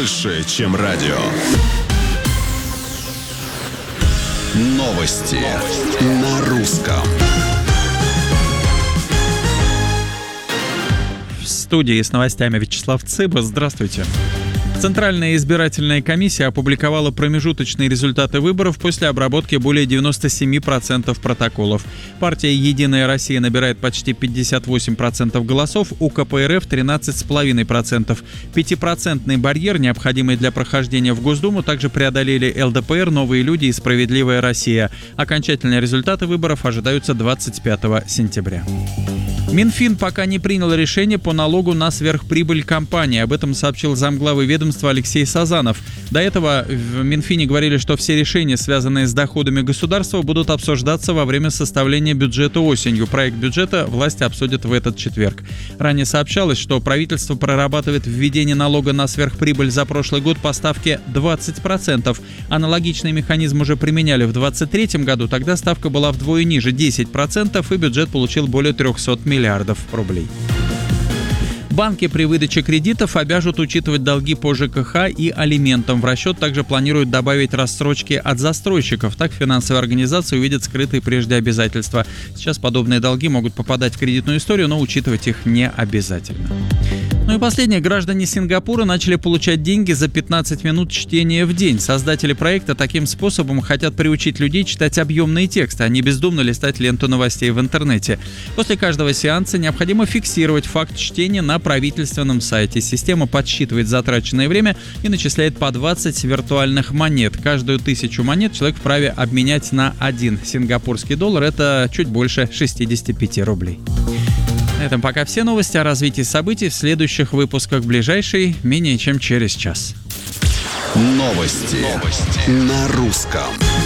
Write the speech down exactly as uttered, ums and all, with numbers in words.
больше, чем радио. Новости, Новости. на русском. В студии с новостями Вячеслав Цыба. Здравствуйте. Центральная избирательная комиссия опубликовала промежуточные результаты выборов после обработки более девяносто семь процентов протоколов. Партия «Единая Россия» набирает почти пятьдесят восемь процентов голосов, у ка пэ эр эф тринадцать целых пять десятых процента. Пятипроцентный барьер, необходимый для прохождения в Госдуму, также преодолели эл дэ пэ эр, «Новые люди» и «Справедливая Россия». Окончательные результаты выборов ожидаются двадцать пятого сентября. Минфин пока не принял решение по налогу на сверхприбыль компании. Об этом сообщил замглавы ведомства Алексей Сазанов. До этого в Минфине говорили, что все решения, связанные с доходами государства, будут обсуждаться во время составления бюджета осенью. Проект бюджета власти обсудят в этот четверг. Ранее сообщалось, что правительство прорабатывает введение налога на сверхприбыль за прошлый год по ставке двадцать процентов. Аналогичный механизм уже применяли в двадцать третьем году. Тогда ставка была вдвое ниже – десять процентов, и бюджет получил более триста миллиардов рублей. Банки при выдаче кредитов обяжут учитывать долги по жэ ка ха и алиментам. В расчет также планируют добавить рассрочки от застройщиков. Так финансовые организации увидят скрытые прежде обязательства. Сейчас подобные долги могут попадать в кредитную историю, но учитывать их не обязательно. Ну и последнее. Граждане Сингапура начали получать деньги за пятнадцать минут чтения в день. Создатели проекта таким способом хотят приучить людей читать объемные тексты, а не бездумно листать ленту новостей в интернете. После каждого сеанса необходимо фиксировать факт чтения на правительственном сайте. Система подсчитывает затраченное время и начисляет по двадцать виртуальных монет. Каждую тысячу монет человек вправе обменять на один сингапурский доллар. Это чуть больше шестьдесят пять рублей. На этом пока все новости. О развитии событий в следующих выпусках, ближайший менее чем через час. Новости, Новости. на русском.